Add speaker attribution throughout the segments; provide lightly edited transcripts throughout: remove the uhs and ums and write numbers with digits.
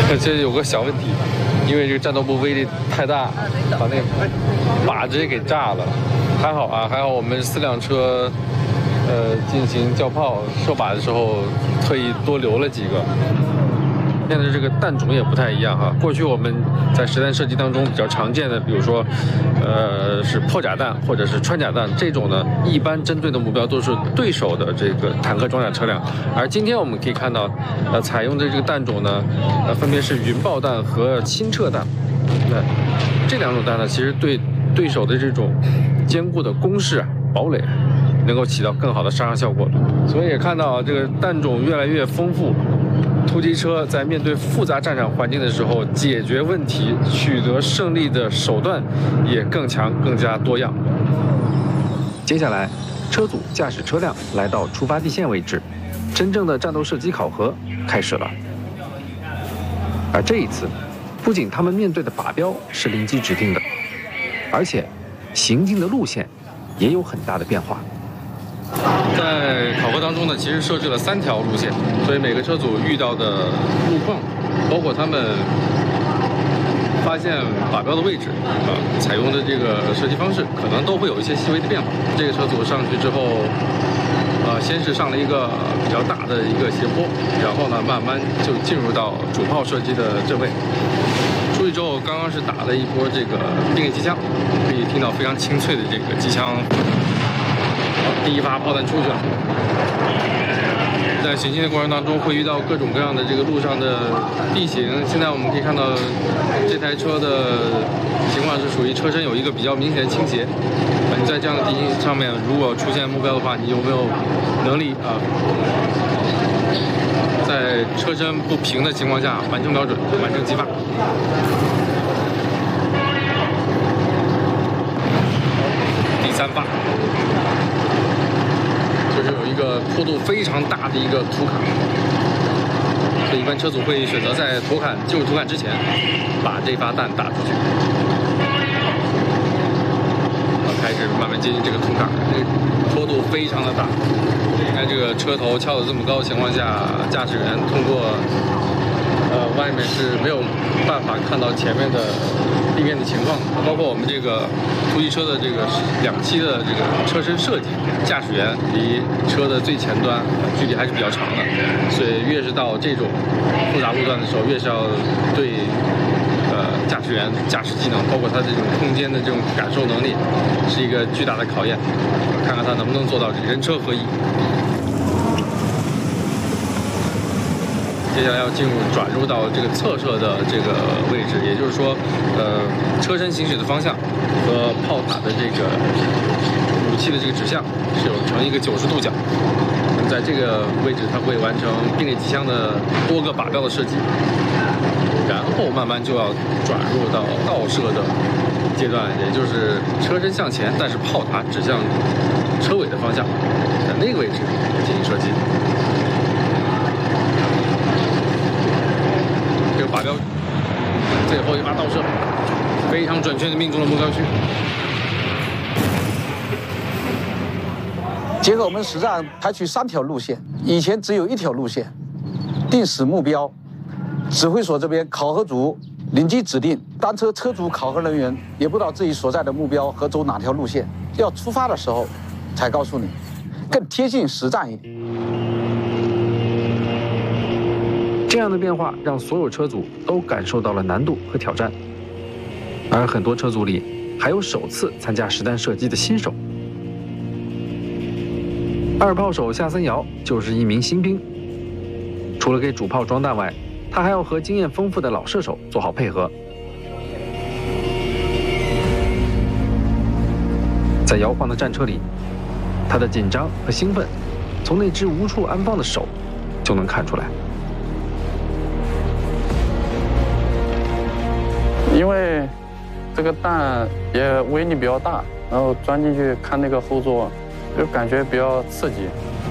Speaker 1: 这有个小问题，因为这个战斗部威力太大，把那个靶直接给炸了。还好啊，还好我们4辆车，进行校炮射靶的时候，特意多留了几个。现在这个弹种也不太一样哈。过去我们在实弹射击当中比较常见的，比如说，是破甲弹或者是穿甲弹这种呢，一般针对的目标都是对手的这个坦克装甲车辆。而今天我们可以看到，采用的这个弹种呢，分别是云爆弹和亲撤弹。那这2种弹呢，其实对对手的这种坚固的工事堡垒，能够起到更好的杀伤效果。所以也看到这个弹种越来越丰富。突击车在面对复杂战场环境的时候，解决问题、取得胜利的手段也更强、更加多样。接下来，车组驾驶车辆来到出发地线位置，真正的战斗射击考核开始了。而这一次，不仅他们面对的靶标是临机指定的，而且行进的路线也有很大的变化。在考核当中呢，其实设置了3条路线，所以每个车组遇到的路况，包括他们发现靶标的位置采用的这个射击方式，可能都会有一些细微的变化。这个车组上去之后，先是上了一个比较大的一个斜坡，然后呢，慢慢就进入到主炮射击的阵位。出去之后，刚刚是打了一波这个定位机枪，可以听到非常清脆的这个机枪。第1发炮弹出去了。在行进的过程当中，会遇到各种各样的这个路上的地形。现在我们可以看到，这台车的情况是属于车身有一个比较明显的倾斜。你在这样的地形上面，如果出现目标的话，你有没有能力在车身不平的情况下完成瞄准、完成击发？第3发。就是有一个坡度非常大的一个土坎，所以一般车组会选择在进入土坎之前，把这发弹打出去。开始慢慢接近这个土坎，这个坡度非常的大。你看这个车头翘得这么高的情况下，驾驶员通过外面是没有办法看到前面的地面的情况，包括我们这个突击车的这个2栖的这个车身设计，驾驶员离车的最前端距离还是比较长的，所以越是到这种复杂路段的时候，越是要对驾驶员驾驶技能，包括他这种空间的这种感受能力，是一个巨大的考验，看看他能不能做到人车合一。接下来要转入到这个侧射的这个位置，也就是说，车身行驶的方向和炮塔的这个武器的这个指向是有成一个90度角。那么在这个位置，它会完成并列机枪的多个靶标的射击，然后慢慢就要转入到倒射的阶段，也就是车身向前，但是炮塔指向车尾的方向，在那个位置进行射击。这个靶标最后一发倒射，非常准确地命中了目标区。
Speaker 2: 结合我们实战采取3条路线，以前只有1条路线，定死目标。指挥所这边考核组临机指定，单车车主考核人员也不知道自己所在的目标和走哪条路线，要出发的时候才告诉你，更贴近实战一点。
Speaker 1: 这样的变化让所有车组都感受到了难度和挑战，而很多车组里还有首次参加实弹射击的新手。2炮手夏森瑶就是一名新兵，除了给主炮装弹外，他还要和经验丰富的老射手做好配合。在摇晃的战车里，他的紧张和兴奋，从那只无处安放的手就能看出来。
Speaker 3: 因为这个弹也威力比较大，然后钻进去看那个后座，就感觉比较刺激。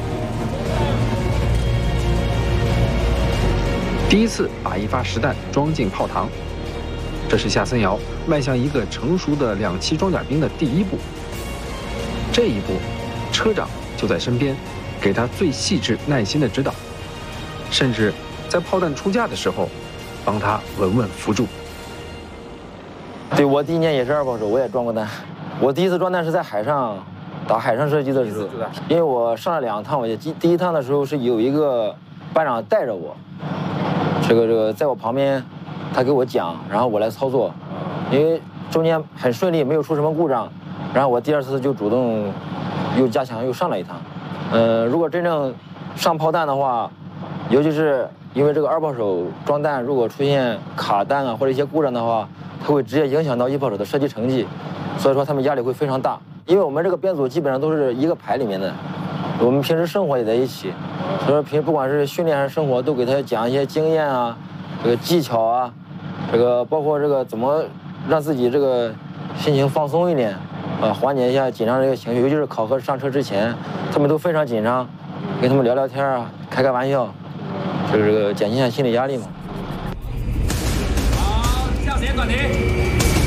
Speaker 1: 第一次把一发实弹装进炮膛，这是夏森瑶迈向一个成熟的2栖装甲兵的第一步。这一步，车长就在身边，给他最细致耐心的指导，甚至在炮弹出架的时候，
Speaker 4: 帮他稳稳扶住。
Speaker 5: 对，我第1年也是2炮手，我也装过弹。我第一次装弹是在海上打海上射击的时候，因为我上了2趟，我第一趟的时候是有一个班长带着我，这个在我旁边，他给我讲，然后我来操作，因为中间很顺利，没有出什么故障，然后我第2次就主动又加强又上了一趟。如果真正上炮弹的话，尤其是因为这个2炮手装弹，如果出现卡弹啊或者一些故障的话，它会直接影响到1炮手的射击成绩，所以说他们压力会非常大。因为我们这个编组基本上都是一个排里面的，我们平时生活也在一起，所以说不管是训练还是生活，都给他讲一些经验啊，这个技巧啊，这个包括这个怎么让自己这个心情放松一点，缓解一下紧张的这个情绪，尤其是考核上车之前，他们都非常紧张，跟他们聊聊天啊，开玩笑，就是这个减轻一下心理压力嘛。
Speaker 6: 好，向前转停。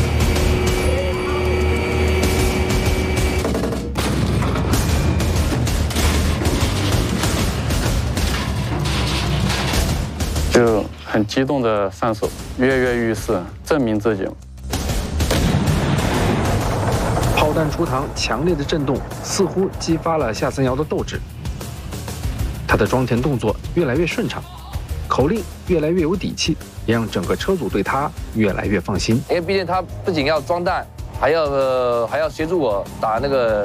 Speaker 3: 就很激动的上手，跃跃欲试，证明自己。
Speaker 4: 炮弹出膛，强烈的震动似乎激发了夏森瑶的斗志。他的装填动作越来越顺畅，口令越来越有底气，也让整个车组对他越来越放心。
Speaker 7: 因为毕竟他不仅要装弹，还要协助我打那个